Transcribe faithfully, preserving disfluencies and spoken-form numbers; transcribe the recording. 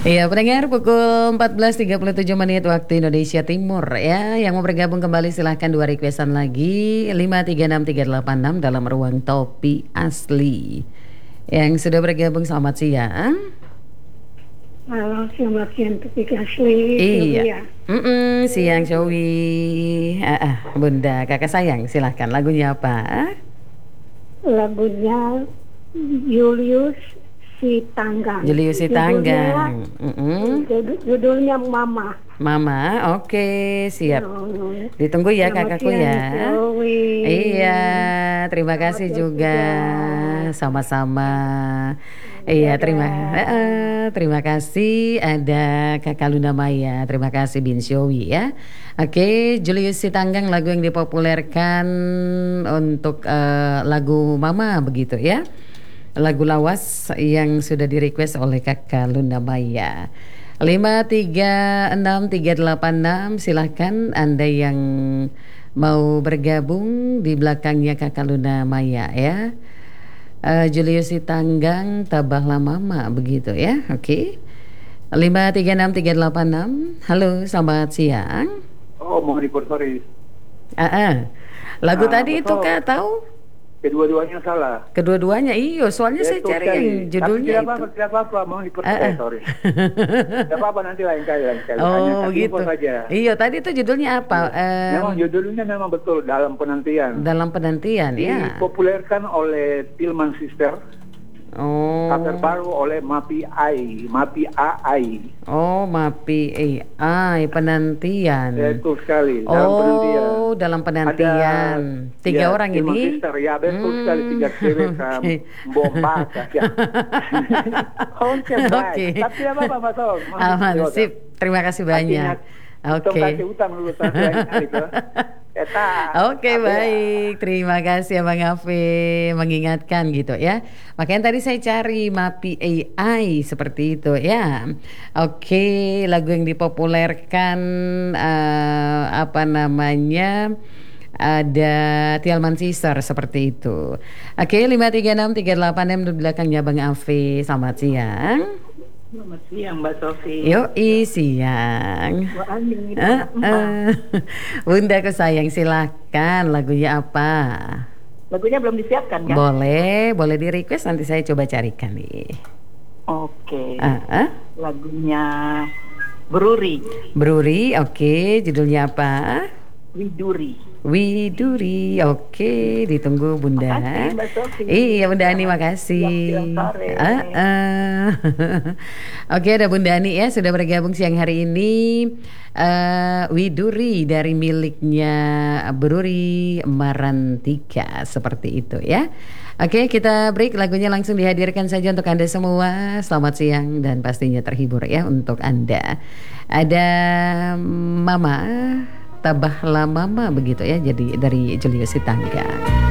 Iya, pendengar pukul empat belas tiga puluh tujuh menit waktu Indonesia Timur ya. Yang mau bergabung kembali silahkan dua requestan lagi lima tiga enam tiga delapan enam dalam ruang Topi Asli. Yang sudah bergabung selamat siang. Halo, selamat siang Topi Asli. Iya. Mm-mm, siang Showi. Ah, ah, Bunda, kakak sayang silahkan lagunya apa? Lagunya Julius Sitanggang. Julius Sitanggang. Judulnya, judulnya Mama. Mama, oke, siap. Oh, Ditunggu ya selamat kakakku siang, ya. Zoe. Iya, terima Selamat kasih siang juga. Sama-sama. Iya, terima eh, terima kasih ada Kakak Luna Maya. Terima kasih Bin Syowi ya. Oke, Julius Sitanggang, lagu yang dipopulerkan untuk eh, lagu Mama begitu ya. Lagu lawas yang sudah di-request oleh Kakak Luna Maya. lima tiga enam tiga delapan enam, silahkan Anda yang mau bergabung di belakangnya Kakak Luna Maya ya. uh, Julius Sitanggang, Tabahlah Mama begitu ya. Oke, lima tiga enam tiga delapan enam. Halo, selamat siang. Oh, mau report sorry. Ah, ah. Lagu Ah, tadi itu betul. Kak tahu? Kedua-duanya salah. Kedua-duanya iyo, soalnya saya Betul cari sekali. yang judulnya Tapi tidak itu. apa-apa, tidak apa-apa, mau report Ah, ah. saya, sorry. Tidak apa-apa, nanti lain kali, lain kali. Hanya Oh kasih gitu. info saja. Iya, tadi itu judulnya apa? Em, Memang judulnya memang betul, Dalam Penantian. dalam penantian ya. Dipopulerkan oleh Tillman Sister, Oh. terbaru oleh Mapi Ai, Mapi A I. Oh, Mapi A I penantian. Betul sekali, Dalam Oh, Penantian. dalam penantian. Tiga ya, orang Tillman ini. Sister, ya betul Hmm, sekali, tiga cewek kan, oke. bomba ya. Oke, baik. Oke. Tapi tidak apa-apa, Mas Om. Aman, sip. Terima kasih banyak. Oke. Oke. Utang dulu satu lain kali tuh. Eta. Oke, Apa ya? baik. Terima kasih Abang Afe mengingatkan gitu ya. Makanya tadi saya cari Mapi A I seperti itu ya. Oke, lagu yang dipopulerkan eh, apa namanya? Ada Tillman Sister seperti itu. Oke, lima tiga enam tiga delapan enam di belakangnya Bang Afe. Selamat siang. Selamat siang Mbak Sofi. Yoi, siang. Bu Ani. Uh, uh. Bunda aku sayang, silakan lagunya apa? Lagunya belum disiapkan kan? Boleh, boleh di request, nanti saya coba carikan nih. Oke. Uh, uh. Lagunya Beruri. Beruri, oke. Judulnya apa? Widuri. Widuri, oke. Ditunggu Bunda. Makasih Mbak Sofi. Iya Bunda Ani, makasih. Siang sore. Uh, uh. Oke, ada Bunda Ani ya, sudah bergabung siang hari ini. uh, Widuri dari miliknya Beruri Marantika, seperti itu ya. Oke, kita break, lagunya langsung dihadirkan saja untuk Anda semua. Selamat siang dan pastinya terhibur ya untuk Anda. Ada Mama, Tabahlah Mama begitu ya, jadi dari Julius Sitanggang.